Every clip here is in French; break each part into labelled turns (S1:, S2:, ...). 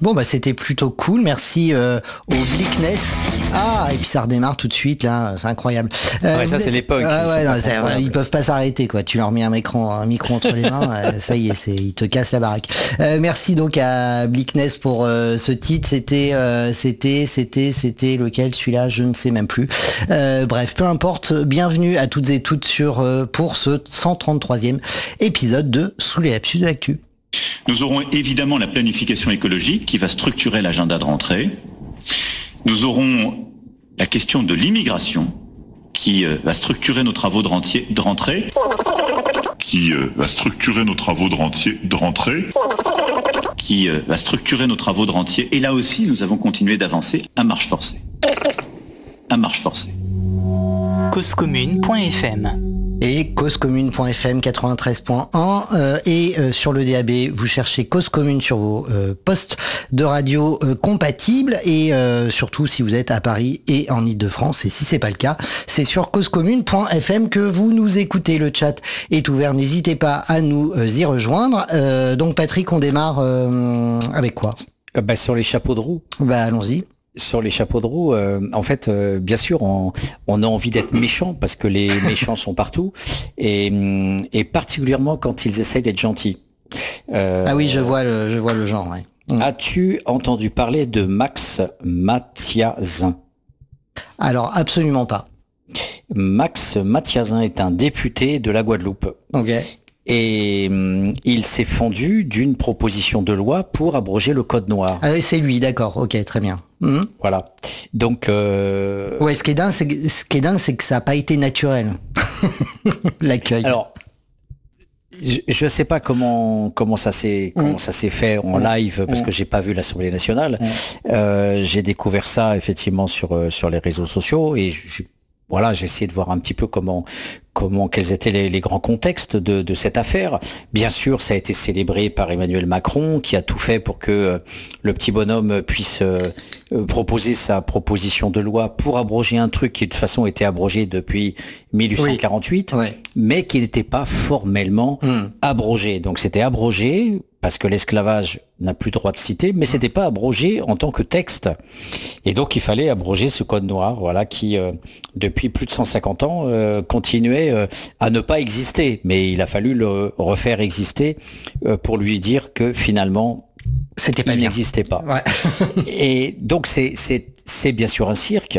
S1: Bon, bah c'était plutôt cool. Merci au Bleakness. Ah, et puis ça redémarre tout de suite, là. C'est incroyable.
S2: Ouais, ça, c'est l'époque.
S1: Ils peuvent pas s'arrêter, quoi. Tu leur mets un micro entre les mains, ça y est, ils te cassent la baraque. Merci donc à Bleakness pour ce titre. C'était lequel, celui-là? Je ne sais même plus. Bref, peu importe. Bienvenue à toutes et toutes pour ce 133e épisode de Sous les lapsus de l'actu.
S3: Nous aurons évidemment la planification écologique qui va structurer l'agenda de rentrée. Nous aurons la question de l'immigration qui va structurer nos travaux de rentrée. Qui va structurer nos travaux de rentrée. Et là aussi, nous avons continué d'avancer à marche forcée.
S4: Causecommune.fm
S1: et causecommune.fm 93.1 et sur le DAB vous cherchez Cause Commune sur vos postes de radio compatibles et surtout si vous êtes à Paris et en Ile-de-France, et si c'est pas le cas, c'est sur causecommune.fm que vous nous écoutez. Le chat est ouvert, n'hésitez pas à nous y rejoindre. Donc Patrick, on démarre avec quoi?
S2: Sur les chapeaux de roue.
S1: Allons-y.
S2: Sur les chapeaux de roue, en fait, bien sûr, on a envie d'être méchant parce que les méchants sont partout, et particulièrement quand ils essayent d'être gentils.
S1: Ah oui, je vois le genre. Ouais.
S2: As-tu entendu parler de Max Mathiasin?
S1: Alors absolument pas.
S2: Max Mathiasin est un député de la Guadeloupe.
S1: Ok.
S2: Et il s'est fendu d'une proposition de loi pour abroger le code noir.
S1: Ah oui, c'est lui, d'accord, ok, très bien.
S2: Voilà. Donc.
S1: Ouais, ce qui est dingue, c'est que ça n'a pas été naturel. L'accueil.
S2: Alors, je sais pas comment ça s'est fait en live parce que j'ai pas vu l'Assemblée nationale. J'ai découvert ça effectivement sur les réseaux sociaux et j'ai essayé de voir un petit peu quels étaient les grands contextes de cette affaire. Bien sûr, ça a été célébré par Emmanuel Macron, qui a tout fait pour que le petit bonhomme puisse proposer sa proposition de loi pour abroger un truc qui de toute façon était abrogé depuis 1848, mais qui n'était pas formellement abrogé. Donc c'était abrogé parce que l'esclavage n'a plus droit de citer, mais c'était pas abrogé en tant que texte. Et donc il fallait abroger ce code noir, qui depuis plus de 150 ans continuait à ne pas exister. Mais il a fallu le refaire exister pour lui dire que finalement
S1: c'était pas
S2: il
S1: bien.
S2: N'existait pas. Ouais. Et donc c'est bien sûr un cirque.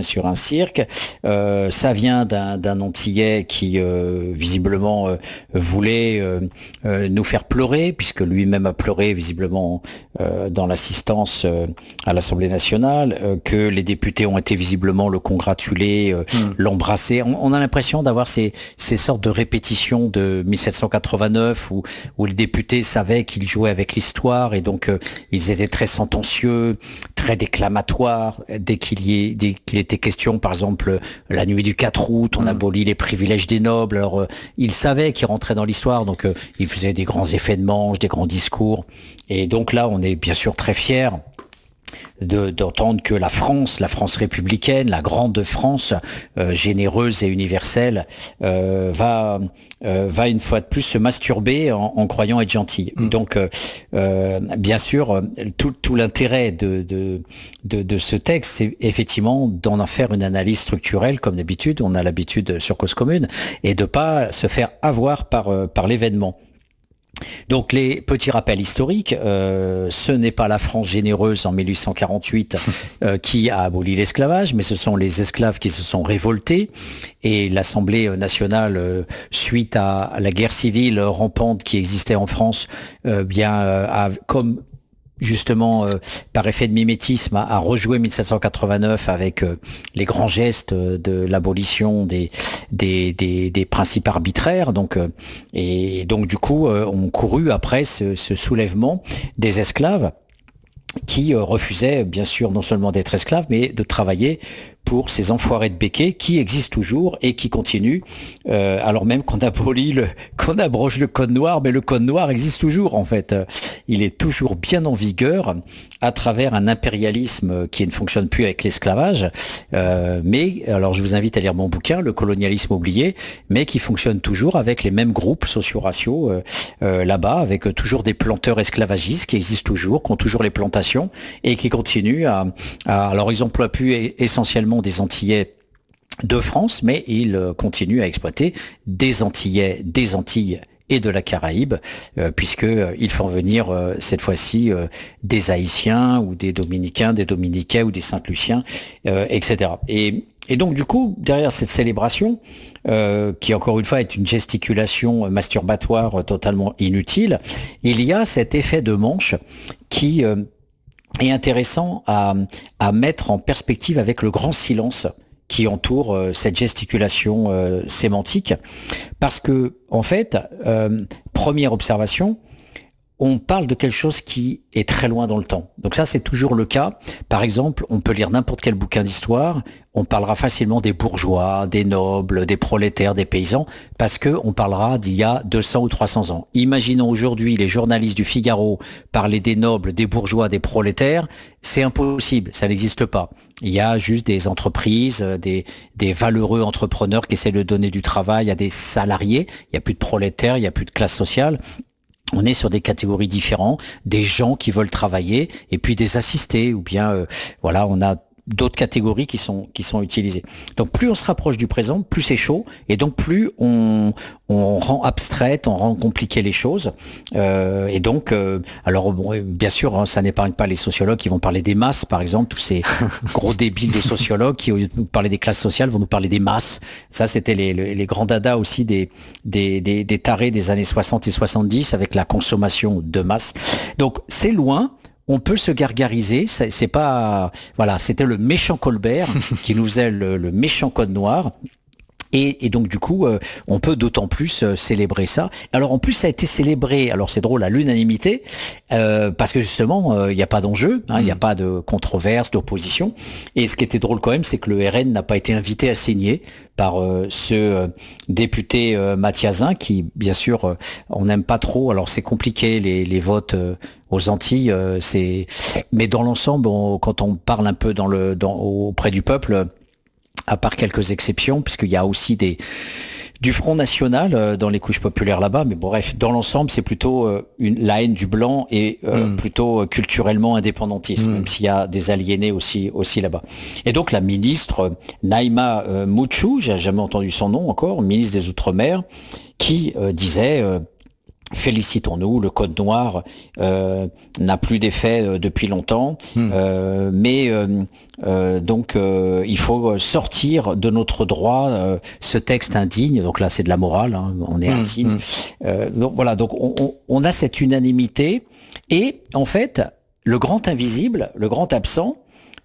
S2: Ça vient d'un Antillais qui visiblement voulait nous faire pleurer, puisque lui-même a pleuré visiblement dans l'assistance à l'Assemblée nationale, que les députés ont été visiblement le congratuler, l'embrasser. On a l'impression d'avoir ces sortes de répétitions de 1789 où les députés savaient qu'ils jouaient avec l'histoire et donc ils étaient très sentencieux, très déclamatoires. Dès qu'il était question, par exemple, la nuit du 4 août, on abolit les privilèges des nobles. Alors, ils savaient qu'ils rentraient dans l'histoire, donc ils faisaient des grands effets de manche, des grands discours. Et donc là, on est bien sûr très fiers d'entendre que la France républicaine, la grande France, généreuse et universelle, va une fois de plus se masturber en croyant être gentille. Donc, bien sûr, tout l'intérêt de ce texte, c'est effectivement d'en faire une analyse structurelle, comme d'habitude, on a l'habitude sur Cause Commune, et de pas se faire avoir par l'événement. Donc les petits rappels historiques, ce n'est pas la France généreuse en 1848 qui a aboli l'esclavage, mais ce sont les esclaves qui se sont révoltés et l'Assemblée nationale, suite à la guerre civile rampante qui existait en France, comme justement par effet de mimétisme a rejoué 1789 avec les grands gestes de l'abolition des principes arbitraires, et donc du coup on courut après ce soulèvement des esclaves qui refusaient bien sûr non seulement d'être esclaves mais de travailler pour ces enfoirés de béquets qui existent toujours et qui continuent, alors même qu'on abroge le code noir, mais le code noir existe toujours en fait. Il est toujours bien en vigueur à travers un impérialisme qui ne fonctionne plus avec l'esclavage, mais alors je vous invite à lire mon bouquin, Le colonialisme oublié, mais qui fonctionne toujours avec les mêmes groupes socio-raciaux là-bas, avec toujours des planteurs esclavagistes qui existent toujours, qui ont toujours les plantations et qui continuent alors ils emploient plus essentiellement des Antillais de France, mais ils continuent à exploiter des Antillais, des Antilles et de la Caraïbe, puisqu'ils font venir cette fois-ci des Haïtiens ou des Dominicains, des Dominicains ou des Saint-Luciens, etc. Et donc du coup, derrière cette célébration, qui encore une fois est une gesticulation masturbatoire totalement inutile, il y a cet effet de manche qui est intéressant à mettre en perspective avec le grand silence qui entoure cette gesticulation sémantique, parce que en fait, première observation, on parle de quelque chose qui est très loin dans le temps. Donc ça, c'est toujours le cas. Par exemple, on peut lire n'importe quel bouquin d'histoire, on parlera facilement des bourgeois, des nobles, des prolétaires, des paysans, parce que on parlera d'il y a 200 ou 300 ans. Imaginons aujourd'hui les journalistes du Figaro parler des nobles, des bourgeois, des prolétaires, c'est impossible, ça n'existe pas. Il y a juste des entreprises, des valeureux entrepreneurs qui essaient de donner du travail à des salariés. Il n'y a plus de prolétaires, il n'y a plus de classe sociale. On est sur des catégories différentes, des gens qui veulent travailler et puis des assistés, ou bien voilà, on a d'autres catégories qui sont utilisées. Donc plus on se rapproche du présent, plus c'est chaud, et donc plus on rend abstraite, on rend compliqué les choses. Et donc, alors bon, bien sûr, hein, ça n'épargne pas les sociologues qui vont parler des masses, par exemple, tous ces gros débiles de sociologues qui, au lieu de nous parler des classes sociales, vont nous parler des masses. Ça, c'était les grands dadas aussi des tarés des années 60 et 70 avec la consommation de masse. Donc c'est loin. On peut se gargariser, c'est pas, voilà, c'était le méchant Colbert qui nous faisait le méchant code noir. Et donc du coup, on peut d'autant plus célébrer ça. Alors en plus, ça a été célébré, alors c'est drôle, à l'unanimité, parce que justement, il n'y a pas d'enjeu, il n'y a pas de controverse, d'opposition. Et ce qui était drôle quand même, c'est que le RN n'a pas été invité à signer par ce député Mathiasin, qui, bien sûr, on n'aime pas trop. Alors c'est compliqué les votes aux Antilles, mais dans l'ensemble, quand on parle un peu auprès du peuple, à part quelques exceptions, puisqu'il y a aussi du Front National dans les couches populaires là-bas, mais bon, bref, dans l'ensemble, c'est plutôt la haine du blanc et plutôt culturellement indépendantiste, même s'il y a des aliénés aussi là-bas. Et donc la ministre Naïma Mouchou, j'ai jamais entendu son nom encore, ministre des Outre-mer, qui disait félicitons-nous, le code noir n'a plus d'effet depuis longtemps, mais donc il faut sortir de notre droit ce texte indigne. Donc là, c'est de la morale, hein, on est indigne. Donc voilà, donc on a cette unanimité et en fait, le grand invisible, le grand absent,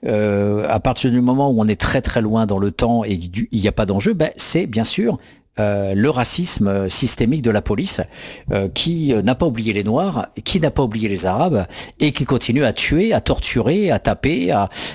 S2: à partir du moment où on est très très loin dans le temps et il n'y a pas d'enjeu, c'est bien sûr le racisme systémique de la police qui n'a pas oublié les Noirs, qui n'a pas oublié les Arabes et qui continue à tuer, à torturer, à taper,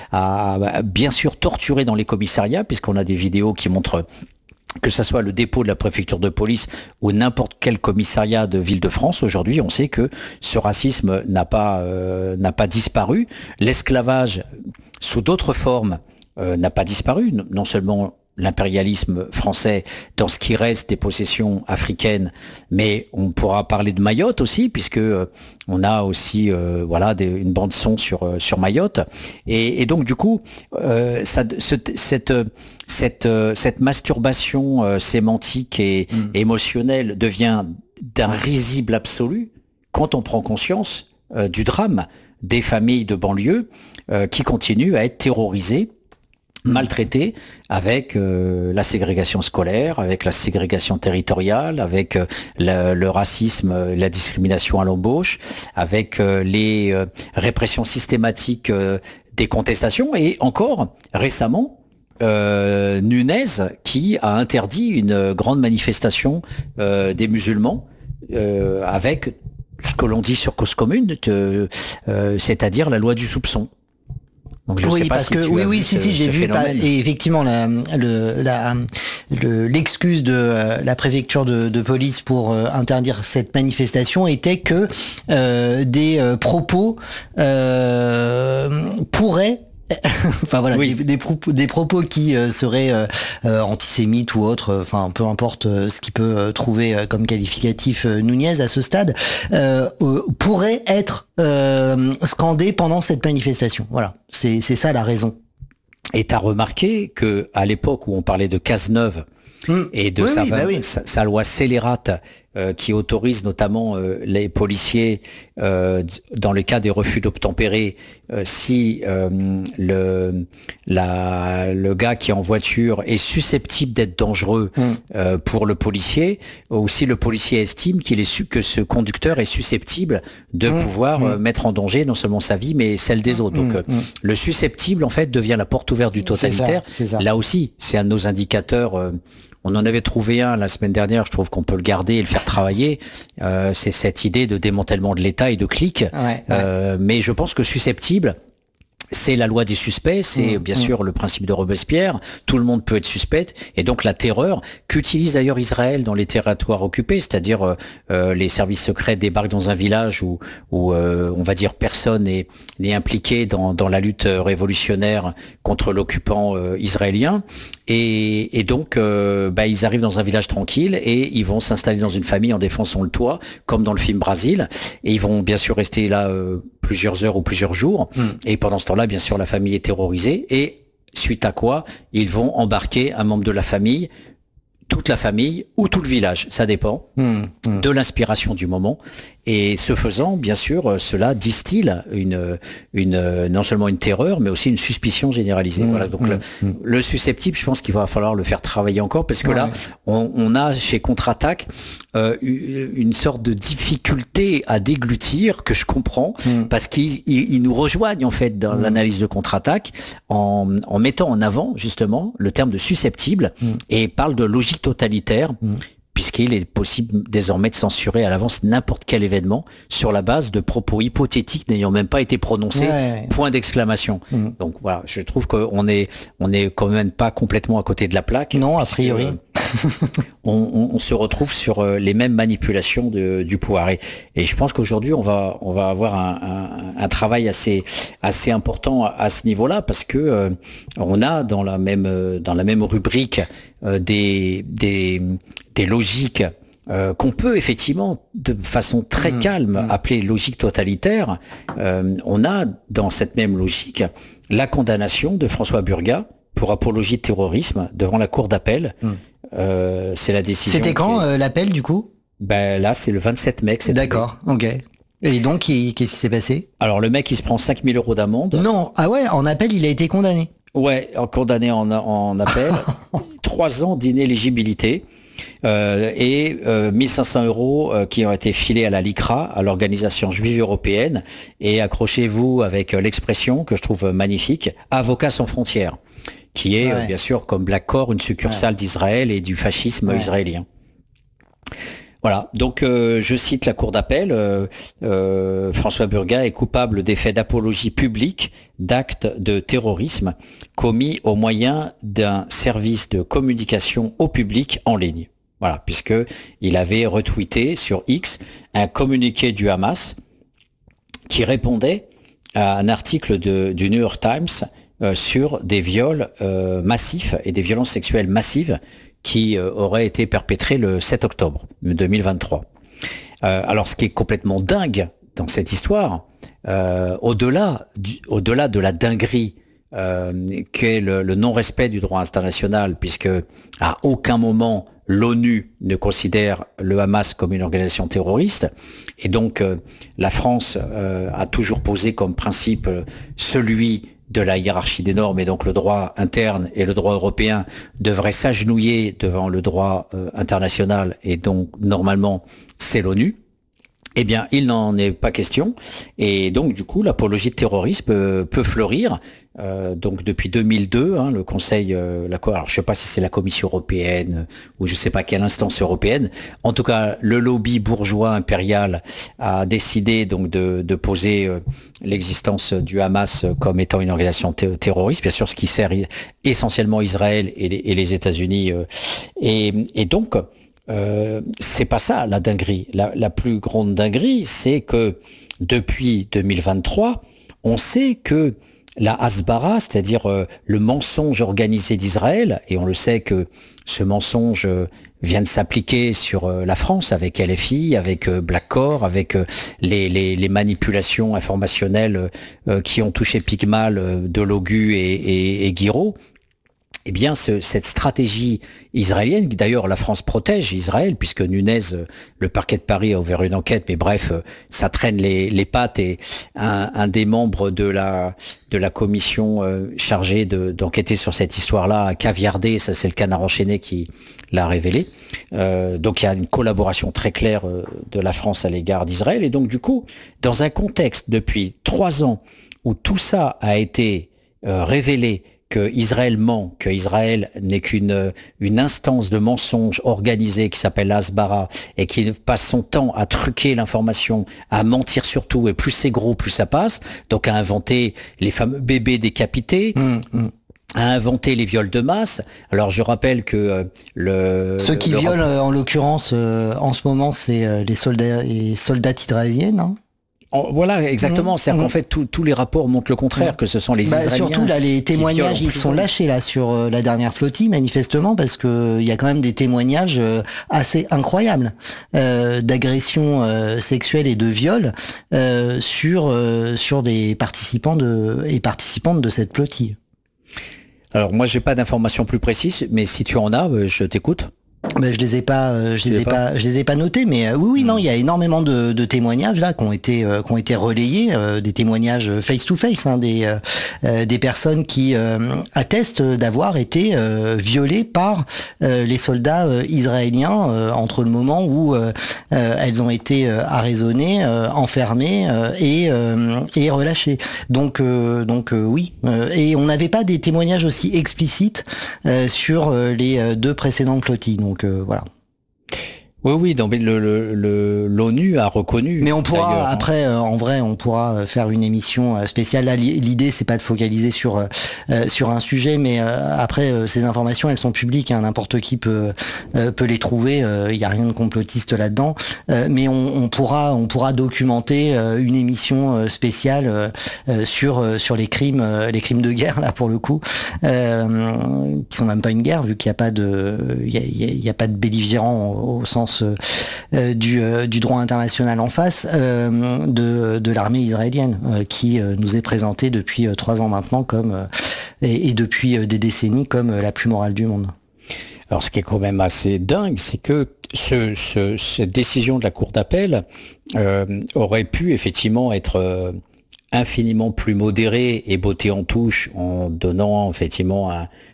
S2: à bien sûr torturer dans les commissariats, puisqu'on a des vidéos qui montrent que ça soit le dépôt de la préfecture de police ou n'importe quel commissariat de Ville-de-France, aujourd'hui, on sait que ce racisme n'a pas disparu. L'esclavage, sous d'autres formes, n'a pas disparu. Non seulement l'impérialisme français dans ce qui reste des possessions africaines, mais on pourra parler de Mayotte aussi, puisque on a aussi une bande son sur Mayotte, et donc du coup cette masturbation sémantique et émotionnelle devient d'un risible absolu quand on prend conscience du drame des familles de banlieue qui continuent à être terrorisées, maltraités avec la ségrégation scolaire, avec la ségrégation territoriale, avec le racisme, la discrimination à l'embauche, avec les répressions systématiques des contestations, et encore récemment Nunez qui a interdit une grande manifestation des musulmans avec ce que l'on dit sur Cause Commune, c'est-à-dire la loi du soupçon. Donc je
S1: oui,
S2: sais pas
S1: parce
S2: si
S1: que
S2: tu as vu
S1: si, j'ai vu. Et effectivement, l'excuse de la préfecture de police pour interdire cette manifestation était que des propos pourraient enfin voilà,
S2: oui.
S1: des propos qui seraient antisémites ou autres, enfin peu importe ce qu'il peut trouver comme qualificatif Nunez à ce stade, pourraient être scandés pendant cette manifestation. Voilà, c'est ça la raison.
S2: Et t'as remarqué que à l'époque où on parlait de Cazeneuve et de sa loi scélérate qui autorise notamment les policiers dans le cas des refus d'obtempérer si le gars qui est en voiture est susceptible d'être dangereux pour le policier, ou si le policier estime que ce conducteur est susceptible de pouvoir mettre en danger non seulement sa vie mais celle des autres. Donc le susceptible en fait devient la porte ouverte du totalitaire.
S1: C'est ça.
S2: Là aussi, c'est un de nos indicateurs. On en avait trouvé un la semaine dernière, je trouve qu'on peut le garder et le faire travailler. C'est cette idée de démantèlement de l'État et de clics. Mais je pense que susceptible, c'est la loi des suspects, c'est bien sûr le principe de Robespierre, tout le monde peut être suspect, et donc la terreur qu'utilise d'ailleurs Israël dans les territoires occupés, c'est-à-dire les services secrets débarquent dans un village où on va dire personne n'est impliqué dans la lutte révolutionnaire contre l'occupant israélien, et donc ils arrivent dans un village tranquille et ils vont s'installer dans une famille en défonçant le toit, comme dans le film Brasil, et ils vont bien sûr rester là plusieurs heures ou plusieurs jours, et pendant ce temps-là, bien sûr, la famille est terrorisée, et suite à quoi, ils vont embarquer un membre de la famille, toute la famille ou tout le village, ça dépend de l'inspiration du moment. Et ce faisant, bien sûr, cela distille non seulement une terreur, mais aussi une suspicion généralisée. Voilà. Donc le susceptible, je pense qu'il va falloir le faire travailler encore, parce que là, on a chez Contre-Attaque une sorte de difficulté à déglutir que je comprends, parce qu'ils nous rejoignent en fait dans l'analyse de Contre-Attaque en mettant en avant justement le terme de susceptible et parle de logique totalitaire. Puisqu'il est possible désormais de censurer à l'avance n'importe quel événement sur la base de propos hypothétiques n'ayant même pas été prononcés, point d'exclamation. Donc voilà, je trouve qu'on est quand même pas complètement à côté de la plaque.
S1: Non, a priori.
S2: On se retrouve sur les mêmes manipulations du pouvoir. Et je pense qu'aujourd'hui, on va avoir un travail assez important à ce niveau-là, parce que on a dans la même rubrique des logiques qu'on peut effectivement de façon très calme appeler logique totalitaire. On a dans cette même logique la condamnation de François Burga pour apologie de terrorisme devant la cour d'appel. C'est la décision.
S1: C'était quand l'appel du coup ?
S2: Là, c'est le 27 mai.
S1: D'accord, ok. Et donc, qu'est-ce qui s'est passé ?
S2: Alors, le mec, il se prend 5 000 € d'amende.
S1: Non, en appel, il a été condamné.
S2: Ouais, condamné en appel. 3 ans d'inéligibilité. Et 1500 € qui ont été filés à la LICRA, à l'organisation juive européenne, et accrochez-vous avec l'expression que je trouve magnifique, Avocats sans frontières, qui est bien sûr comme Black Corps une succursale d'Israël et du fascisme israélien. Voilà, donc je cite la cour d'appel, François Burga est coupable des faits d'apologie publique d'actes de terrorisme commis au moyen d'un service de communication au public en ligne. Voilà, puisque il avait retweeté sur X un communiqué du Hamas qui répondait à un article du New York Times sur des viols massifs et des violences sexuelles massives qui auraient été perpétrés le 7 octobre 2023. Alors, ce qui est complètement dingue dans cette histoire, au-delà de la dinguerie qu'est le non-respect du droit international, puisque à aucun moment l'ONU ne considère le Hamas comme une organisation terroriste, et donc la France a toujours posé comme principe celui de la hiérarchie des normes, et donc le droit interne et le droit européen devraient s'agenouiller devant le droit international, et donc normalement c'est l'ONU. Eh bien, il n'en est pas question. Et donc, du coup, l'apologie de terrorisme peut fleurir. Donc, depuis 2002, le Conseil, alors je ne sais pas si c'est la Commission européenne ou je ne sais pas quelle instance européenne. En tout cas, le lobby bourgeois impérial a décidé donc de poser l'existence du Hamas comme étant une organisation terroriste, bien sûr, ce qui sert essentiellement Israël et les États-Unis. Et donc, c'est pas ça la dinguerie. La plus grande dinguerie, c'est que depuis 2023, on sait que la Hasbara, c'est-à-dire le mensonge organisé d'Israël, et on le sait que ce mensonge vient de s'appliquer sur la France avec LFI, avec Blackcore, avec les manipulations informationnelles qui ont touché Pygmal, Delogu et Guiraud. Eh bien, cette stratégie israélienne, d'ailleurs la France protège Israël, puisque Nunez, le parquet de Paris a ouvert une enquête, mais bref, ça traîne les pattes, et un des membres de la commission chargée d'enquêter sur cette histoire-là a caviardé, ça c'est le Canard enchaîné qui l'a révélé. Donc il y a une collaboration très claire de la France à l'égard d'Israël, et donc du coup, dans un contexte depuis 3 ans où tout ça a été révélé, que Israël ment, que Israël n'est qu'une instance de mensonge organisée qui s'appelle la Hasbara et qui passe son temps à truquer l'information, à mentir sur tout, et plus c'est gros, plus ça passe, donc à inventer les fameux bébés décapités, à inventer les viols de masse. Alors je rappelle que
S1: ceux qui violent en l'occurrence en ce moment, c'est les soldats israéliennes, hein.
S2: Voilà, exactement. C'est-à-dire qu'en fait, tous les rapports montrent le contraire, que ce sont les Israéliens.
S1: Surtout là, les témoignages, ils sont lâchés là sur la dernière flottille, manifestement, parce que il y a quand même des témoignages assez incroyables d'agressions sexuelles et de viols sur des participants et participantes de cette flottille.
S2: Alors moi, j'ai pas d'informations plus précises, mais si tu en as, je t'écoute.
S1: Ben, je les ai pas notés, mais oui, non, il y a énormément de témoignages là qui ont été relayés, des témoignages face to face, des personnes qui attestent d'avoir été violées par les soldats israéliens entre le moment où elles ont été arraisonnées, enfermées et relâchées. Donc oui, et on n'avait pas des témoignages aussi explicites sur les 2 précédentes flottilles. Donc voilà.
S2: Oui, donc l'ONU a reconnu.
S1: Mais on pourra après, en vrai, on pourra faire une émission spéciale. Là, l'idée, c'est pas de focaliser sur un sujet, mais après, ces informations, elles sont publiques. N'importe qui peut les trouver. Il y a rien de complotiste là-dedans. Mais on pourra documenter une émission spéciale sur les crimes de guerre là pour le coup, qui sont même pas une guerre vu qu'il y a pas de belligérants au sens du droit international en face de l'armée israélienne qui nous est présentée depuis 3 ans maintenant et depuis des décennies comme la plus morale du monde.
S2: Alors ce qui est quand même assez dingue, c'est que cette décision de la Cour d'appel aurait pu effectivement être infiniment plus modérée et bottée en touche en donnant effectivement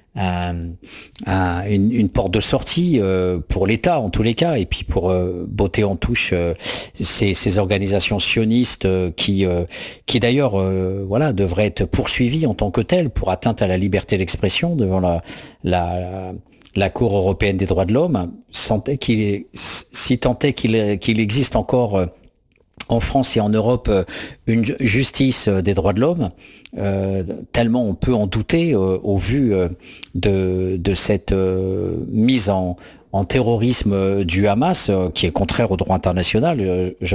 S2: une porte de sortie pour l'État en tous les cas, et puis pour botter en touche ces organisations sionistes qui d'ailleurs devraient être poursuivies en tant que telles pour atteinte à la liberté d'expression devant la Cour européenne des droits de l'homme, si tant est qu'il existe encore en France et en Europe une justice des droits de l'homme, tellement on peut en douter au vu de cette mise en terrorisme du Hamas qui est contraire au droit international.